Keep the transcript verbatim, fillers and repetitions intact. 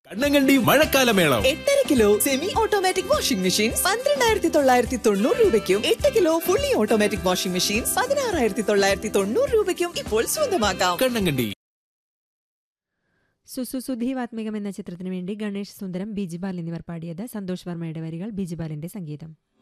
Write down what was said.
കണ്ണങ്കണ്ടി മഴക്കാലമേളം എട്ടര kilo semi automatic washing machine പന്ത്രണ്ടായിരത്തി തൊള്ളായിരത്തി തൊണ്ണൂറ് രൂപയ്ക്കും എട്ട് kilo fully automatic washing machine പതിനാറായിരത്തി തൊള്ളായിരത്തി തൊണ്ണൂറ് രൂപയ്ക്കും ഇപ്പോൾ സ്വന്തമാക്കാം. കണ്ണങ്കണ്ടി. സുസുസുധീവാത്മികം എന്ന ചിത്രത്തിനു വേണ്ടി ഗണേഷ് സുന്ദരം, ബിജിബാൽ എന്നിവർ പാടിയത്. സന്തോഷ് വർമ്മയുടെ വരികൾ, ബിജിബാലിന്റെ സംഗീതം.